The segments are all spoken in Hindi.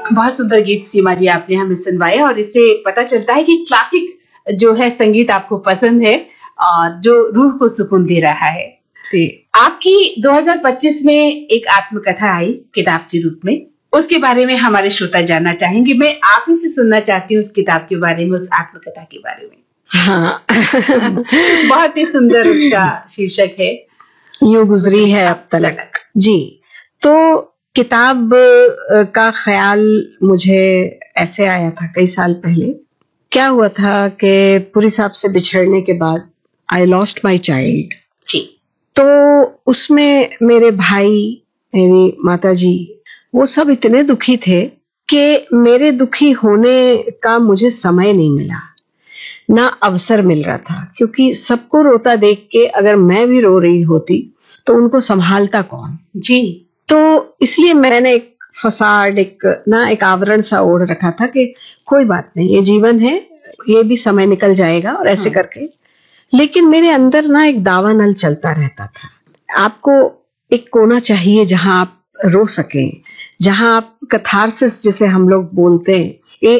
बहुत सुंदर गीत सीमा जी आपने हमें सुनवाया और इससे पता चलता है कि क्लासिक जो है संगीत आपको पसंद है और जो रूह को सुकून दे रहा है। आपकी 2025 में एक आत्मकथा आई किताब के रूप में, उसके बारे में हमारे श्रोता जानना चाहेंगे। मैं आप ही से सुनना चाहती हूँ उस किताब के बारे में, उस आत्मकथा के बारे में। हाँ बहुत ही सुंदर उसका शीर्षक है, यूं गुजरी है अब तलक जी। तो किताब का ख्याल मुझे ऐसे आया था कई साल पहले। क्या हुआ था कि पुरी साहब से बिछड़ने के बाद आई लॉस्ट माई चाइल्ड जी। तो उसमें मेरे भाई, मेरी माताजी, वो सब इतने दुखी थे कि मेरे दुखी होने का मुझे समय नहीं मिला, ना अवसर मिल रहा था, क्योंकि सबको रोता देख के अगर मैं भी रो रही होती तो उनको संभालता कौन जी। तो इसलिए मैंने एक फसाड, एक आवरण सा ओढ़ रखा था कि कोई बात नहीं, ये जीवन है, ये भी समय निकल जाएगा और ऐसे करके। लेकिन मेरे अंदर ना एक दावानल चलता रहता था। आपको एक कोना चाहिए जहां आप रो सकें, जहां आप कैथारसिस जिसे हम लोग बोलते हैं, ये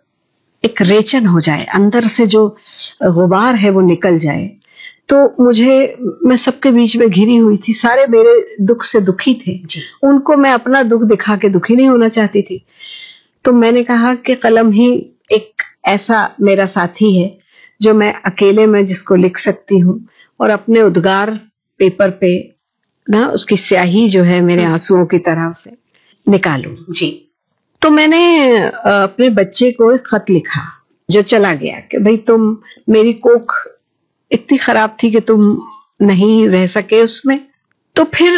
एक रेचन हो जाए, अंदर से जो गुबार है वो निकल जाए। तो मैं सबके बीच में घिरी हुई थी, सारे मेरे दुख से दुखी थे, उनको मैं अपना दुख दिखा के दुखी नहीं होना चाहती थी। तो मैंने कहा कि कलम ही एक ऐसा मेरा साथी है जो मैं अकेले में जिसको लिख सकती हूँ और अपने उद्गार पेपर पे ना उसकी स्याही जो है मेरे आंसुओं की तरह उसे निकालूं जी। तो मैंने अपने बच्चे को एक खत लिखा जो चला गया कि भाई तुम, मेरी कोख इतनी खराब थी कि तुम नहीं रह सके उसमें। तो फिर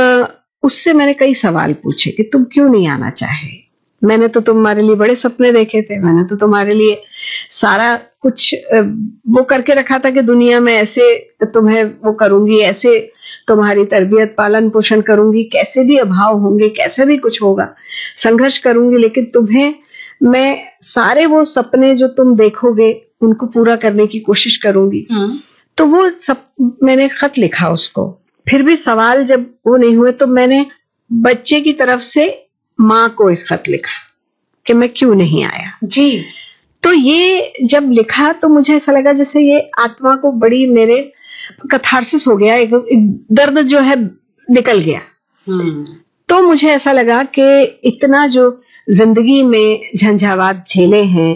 उससे मैंने कई सवाल पूछे कि तुम क्यों नहीं आना चाहे, मैंने तो तुम्हारे लिए बड़े सपने देखे थे, मैंने तो तुम्हारे लिए सारा कुछ वो करके रखा था कि दुनिया में ऐसे तुम्हें वो करूंगी, ऐसे तुम्हारी तरबियत पालन पोषण करूंगी, कैसे भी अभाव होंगे, कैसे भी कुछ होगा, संघर्ष करूंगी, लेकिन तुम्हें मैं सारे वो सपने जो तुम देखोगे उनको पूरा करने की कोशिश करूंगी। तो वो सब मैंने खत लिखा उसको। फिर भी सवाल जब वो नहीं हुए तो मैंने बच्चे की तरफ से माँ को एक खत लिखा कि मैं क्यों नहीं आया जी। तो ये जब लिखा तो मुझे ऐसा लगा जैसे ये आत्मा को बड़ी मेरे कैथारसिस हो गया, एक दर्द जो है निकल गया। तो मुझे ऐसा लगा कि इतना जो जिंदगी में झंझावात झेले हैं,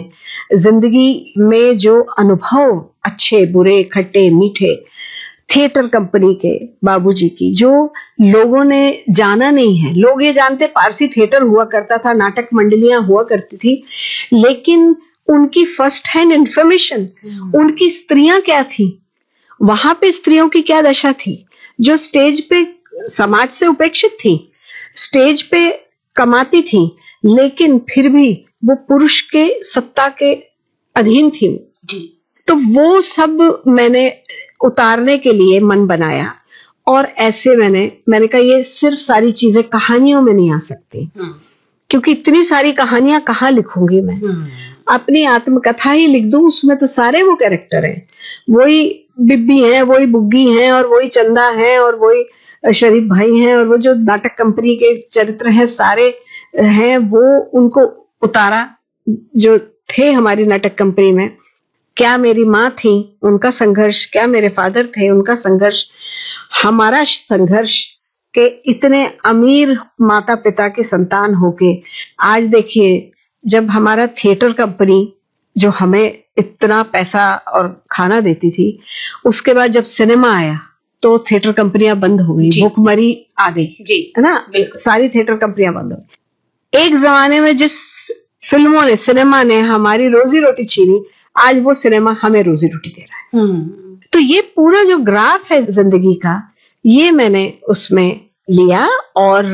जिंदगी में जो अनुभव अच्छे बुरे खट्टे मीठे, थिएटर कंपनी के बाबूजी की जो लोगों ने जाना नहीं है, लोग ये जानते पारसी थिएटर हुआ करता था, नाटक मंडलियां हुआ करती थी, लेकिन उनकी फर्स्ट हैंड इंफॉर्मेशन उनकी स्त्रियां क्या थी, वहां पे स्त्रियों की क्या दशा थी, जो स्टेज पे समाज से उपेक्षित थी, स्टेज पे कमाती थी, लेकिन फिर भी वो पुरुष के सत्ता के अधीन थी जी। तो वो सब मैंने उतारने के लिए मन बनाया और ऐसे मैंने कहा ये सिर्फ सारी चीजें कहानियों में नहीं आ सकती, क्योंकि इतनी सारी कहानियां कहाँ लिखूंगी मैं, अपनी आत्मकथा ही लिख दूं, उसमें तो सारे वो कैरेक्टर हैं, वही बिब्बी हैं, वही बुग्गी हैं और वही चंदा है और वही शरीफ भाई हैं और वो जो नाटक कंपनी के चरित्र हैं सारे हैं, वो उनको उतारा जो थे हमारी नाटक कंपनी में। क्या मेरी माँ थी, उनका संघर्ष, क्या मेरे फादर थे, उनका संघर्ष, हमारा संघर्ष के इतने अमीर माता पिता के संतान होके आज देखिए जब हमारा थिएटर कंपनी जो हमें इतना पैसा और खाना देती थी, उसके बाद जब सिनेमा आया तो थिएटर कंपनियां बंद हो गई, भूखमरी आ गई है ना, सारी थिएटर कंपनियां बंद हो गई। एक जमाने में जिस फिल्मों ने, सिनेमा ने हमारी रोजी रोटी छीनी, आज वो सिनेमा हमें रोजी रोटी दे रहा है। तो ये पूरा जो ग्राफ है जिंदगी का, ये मैंने उसमें लिया और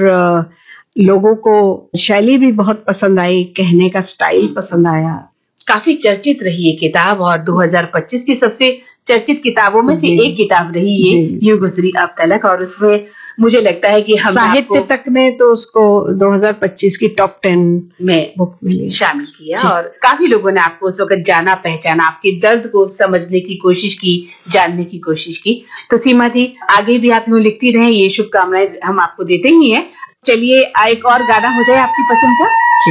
लोगों को शैली भी बहुत पसंद आई, कहने का स्टाइल पसंद आया। काफी चर्चित रही ये किताब और 2025 की सबसे चर्चित किताबों में से एक किताब रही ये यूं गुजरी अब तलक, और उसमें मुझे लगता है कि हम साहित्य तक ने तो उसको 2025 की टॉप 10 में बुक में शामिल किया और काफी लोगों ने आपको उस वक्त जाना पहचाना, आपके दर्द को समझने की कोशिश की, जानने की कोशिश की। तो सीमा जी आगे भी आप यूं लिखती रहें, ये शुभकामनाएं हम आपको देते ही हैं। चलिए एक और गाना हो जाए आपकी पसंद का।